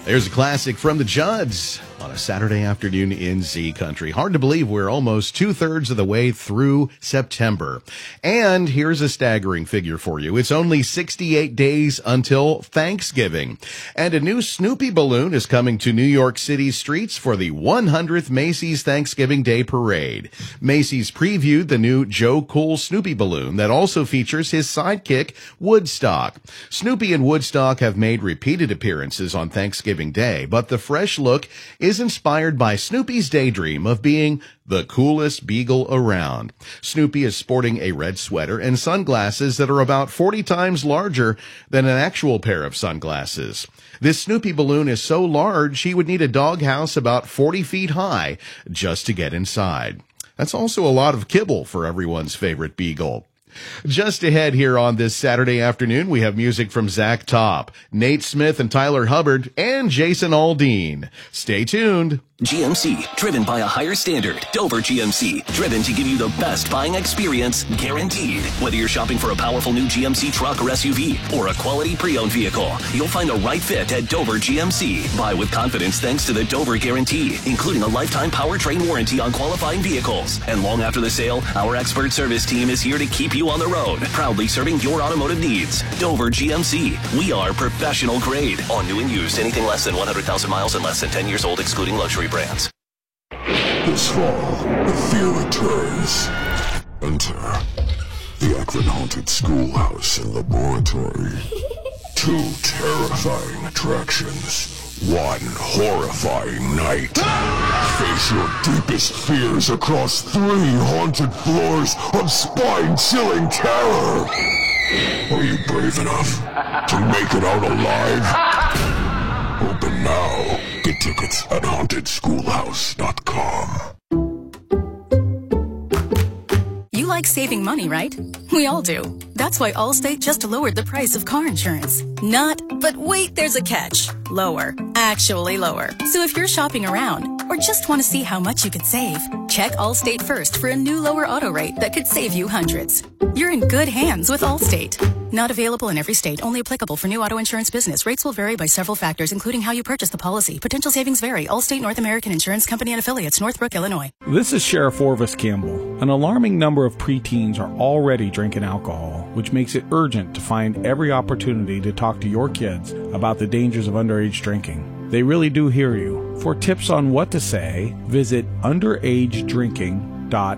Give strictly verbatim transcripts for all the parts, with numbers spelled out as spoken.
There's a classic from the Judds on a Saturday afternoon in Z Country. Hard to believe we're almost two-thirds of the way through September. And here's a staggering figure for you. It's only sixty-eight days until Thanksgiving. And a new Snoopy balloon is coming to New York City streets for the one hundredth Macy's Thanksgiving Day Parade. Macy's previewed the new Joe Cool Snoopy balloon that also features his sidekick, Woodstock. Snoopy and Woodstock have made repeated appearances on Thanksgiving Day, but the fresh look is inspired by Snoopy's daydream of being the coolest beagle around. Snoopy is sporting a red sweater and sunglasses that are about forty times larger than an actual pair of sunglasses. This Snoopy balloon is so large he would need a doghouse about forty feet high just to get inside. That's also a lot of kibble for everyone's favorite beagle. Just ahead here on this Saturday afternoon, we have music from Zach Top, Nate Smith and Tyler Hubbard, and Jason Aldean. Stay tuned. G M C, driven by a higher standard. Dover G M C, driven to give you the best buying experience, guaranteed. Whether you're shopping for a powerful new G M C truck or S U V, or a quality pre-owned vehicle, you'll find the right fit at Dover G M C. Buy with confidence thanks to the Dover Guarantee, including a lifetime powertrain warranty on qualifying vehicles. And long after the sale, our expert service team is here to keep you on the road, proudly serving your automotive needs. Dover G M C, we are professional grade. On new and used, anything less than one hundred thousand miles and less than ten years old, excluding luxury brands. This fall, the fear returns. Enter the Akron Haunted Schoolhouse and Laboratory. Two terrifying attractions, one horrifying night. Face your deepest fears across three haunted floors of spine-chilling terror. Are you brave enough to make it out alive? Open now. Get tickets at haunted schoolhouse dot com. You like saving money, right? We all do. That's why Allstate just lowered the price of car insurance. Not, but wait, there's a catch. Lower. Actually lower. So if you're shopping around or just want to see how much you could save, check Allstate first for a new lower auto rate that could save you hundreds. You're in good hands with Allstate. Not available in every state. Only applicable for new auto insurance business. Rates will vary by several factors, including how you purchase the policy. Potential savings vary. Allstate North American Insurance Company and Affiliates, Northbrook, Illinois. This is Sheriff Orvis Campbell. An alarming number of preteens are already drinking alcohol, which makes it urgent to find every opportunity to talk to your kids about the dangers of underage drinking. They really do hear you. For tips on what to say, visit underage drinking dot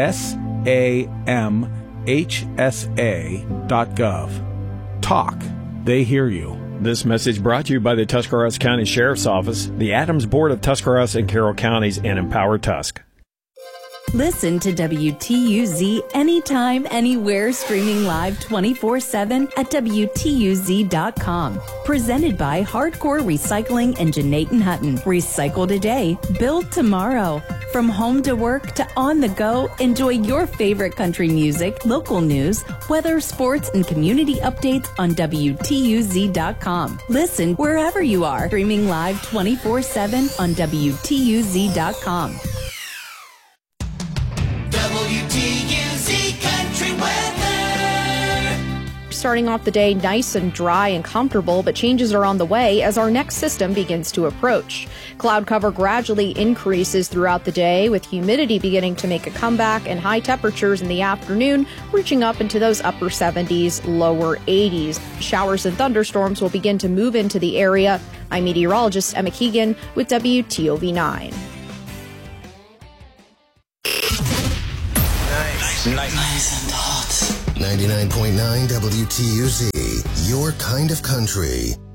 sam H S A dot gov. Talk. They hear you. This message brought to you by the Tuscarawas County Sheriff's Office, the Adams Board of Tuscarawas and Carroll Counties, and Empower Tusk. Listen to W T U Z anytime, anywhere, streaming live twenty-four seven at W T U Z dot com. Presented by Hardcore Recycling and Janaten Hutton. Recycle today, build tomorrow. From home to work to on the go, enjoy your favorite country music, local news, weather, sports, and community updates on W T U Z dot com. Listen wherever you are, streaming live twenty-four seven on W T U Z dot com. W T U Z Country Weather. Starting off the day nice and dry and comfortable, but changes are on the way as our next system begins to approach. Cloud cover gradually increases throughout the day, with humidity beginning to make a comeback and high temperatures in the afternoon reaching up into those upper seventies, lower eighties. Showers and thunderstorms will begin to move into the area. I'm meteorologist Emma Keegan with W T O V nine. Nice. Nice and hot. ninety-nine point nine W T U Z, your kind of country.